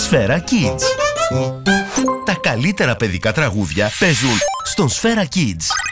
Σφαίρα Kids. Τα καλύτερα παιδικά τραγούδια παίζουν στον Σφαίρα Kids.